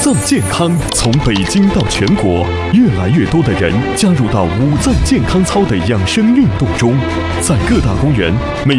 脏健康从北京到全国，越来越多的人加入到五脏健康操的养生运动中，在各大公园，每